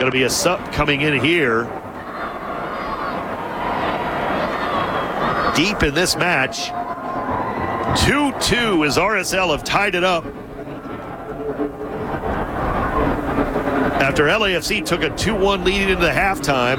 going to be a sub coming in here. Deep in this match. 2-2 as RSL have tied it up. After LAFC took a 2-1 lead into halftime.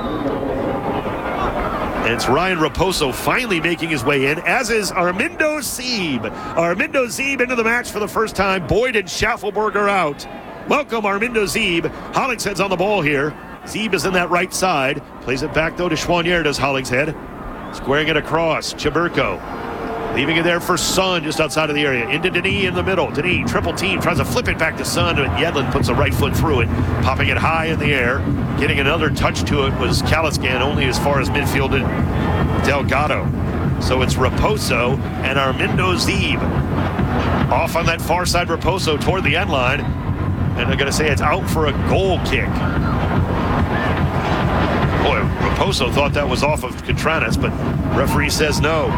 And it's Ryan Raposo finally making his way in, as is Armindo Zeeb. Armindo Zeeb into the match for the first time. Boyd and Schaffelberg are out. Welcome, Armindo Zeeb. Hollingshead's on the ball here. Zeeb is in that right side. Plays it back, though, to Schwanier. Does Hollingshead. Squaring it across. Chiburko. Leaving it there for Son just outside of the area. Into Denis in the middle. Denis, triple team, tries to flip it back to Son, but Yedlin puts the right foot through it, popping it high in the air. Getting another touch to it was Kalaskan, only as far as midfield and Delgado. So it's Raposo and Armindo Zeeb. Off on that far side, Raposo toward the end line. And they're going to say it's out for a goal kick. Boy, Raposo thought that was off of Contreras, but referee says no.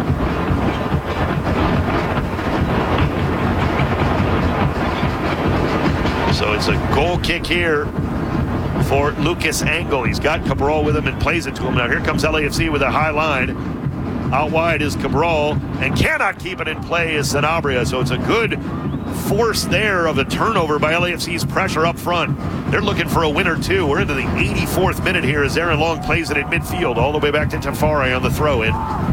So it's a goal kick here for Lucas Engel. He's got Cabral with him and plays it to him. Now here comes LAFC with a high line. Out wide is Cabral, and cannot keep it in play is Sanabria. So it's a good force there of a turnover by LAFC's pressure up front. They're looking for a winner too. We're into the 84th minute here as Aaron Long plays it at midfield all the way back to Tafari on the throw-in.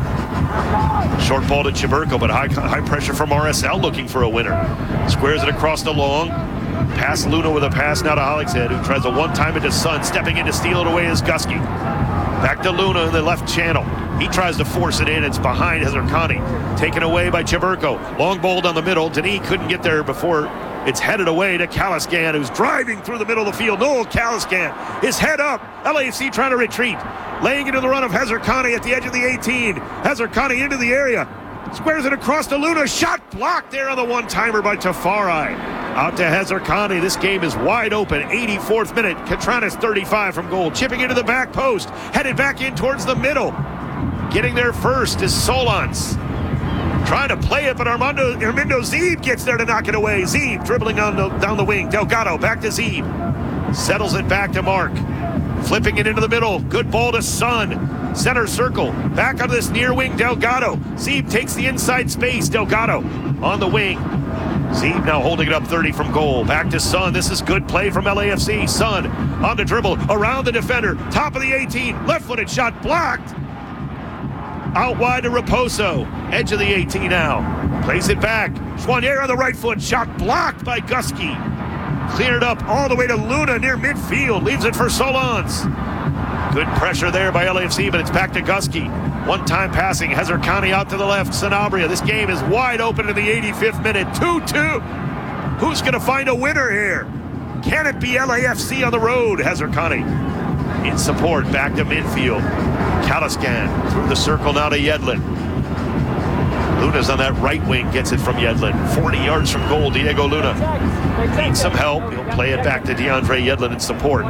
Short ball to Chiburko, but high pressure from RSL looking for a winner. Squares it across the Long. Pass Luna with a pass now to Hollingshead, who tries a one-time into Son. Stepping in to steal it away is Gusky. Back to Luna in the left channel. He tries to force it in. It's behind Hezarkhani. Taken away by Chiburko. Long ball down the middle. Denis couldn't get there before it's headed away to Kalaskan, who's driving through the middle of the field. Noel Kalaskan, his head up. LAFC trying to retreat. Laying into the run of Hezarkhani at the edge of the 18. Hezarkhani into the area. Squares it across to Luna. Shot blocked there on the one-timer by Tafari. Out to Hezarkhani. This game is wide open. 84th minute. Catranas 35 from goal. Chipping into the back post. Headed back in towards the middle. Getting there first is Solans. Trying to play it, but Armindo Zeeb gets there to knock it away. Zeeb dribbling down the wing. Delgado back to Zeeb. Settles it back to Mark. Flipping it into the middle. Good ball to Son. Center circle. Back on this near wing, Delgado. Zeeb takes the inside space. Delgado on the wing. Zeeb now holding it up 30 from goal. Back to Son. This is good play from LAFC. Son on the dribble. Around the defender. Top of the 18. Left-footed shot blocked. Out wide to Raposo. Edge of the 18 now. Plays it back. Schwanier on the right foot. Shot blocked by Gusky. Cleared up all the way to Luna near midfield. Leaves it for Solans. Good pressure there by LAFC, but it's back to Gusky. One-time passing. Hezarkhani out to the left. Sanabria. This game is wide open in the 85th minute. 2-2. Who's going to find a winner here? Can it be LAFC on the road? Hezarkhani in support. Back to midfield. Kalaskan through the circle now to Yedlin. Luna's on that right wing, gets it from Yedlin. 40 yards from goal, Diego Luna. Needs some help. He'll play it back to DeAndre Yedlin in support.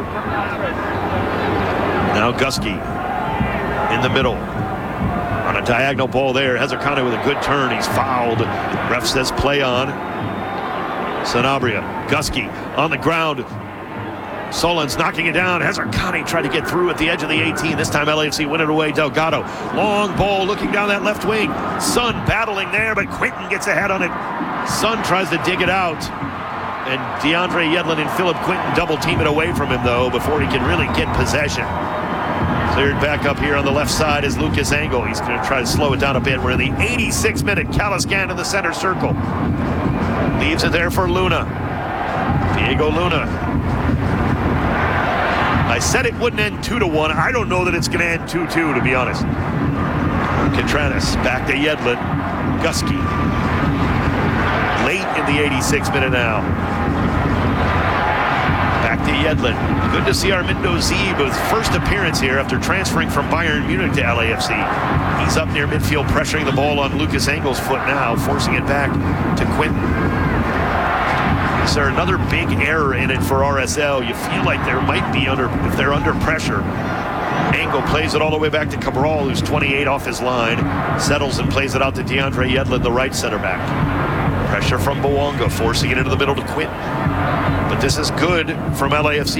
Now Gusky in the middle. On a diagonal ball there. Hezarkhani with a good turn. He's fouled. Ref says play on. Sanabria. Gusky on the ground. Solans knocking it down. Hezarkhani tried to get through at the edge of the 18. This time LAFC win it away. Delgado. Long ball looking down that left wing. Son battling there, but Quinton gets ahead on it. Son tries to dig it out. And DeAndre Yedlin and Philip Quinton double team it away from him, though, before he can really get possession. Cleared back up here on the left side is Lucas Engel. He's going to try to slow it down a bit. We're in the 86th minute. Kalaskan in the center circle. Leaves it there for Luna. Diego Luna. I said it wouldn't end 2-1. I don't know that it's going to end 2-2, to be honest. Contreras back to Yedlin. Gusky. Late in the 86th minute now. Back to Yedlin. Good to see Armindo Zeeb with first appearance here after transferring from Bayern Munich to LAFC. He's up near midfield, pressuring the ball on Lucas Engel's foot now, forcing it back to Quinton. Is there another big error in it for RSL? You feel like there might be if they're under pressure. Engel plays it all the way back to Cabral, who's 28 off his line. Settles and plays it out to DeAndre Yedlin, the right center back. Pressure from Bouanga, forcing it into the middle to Quinton. But this is good from LAFC.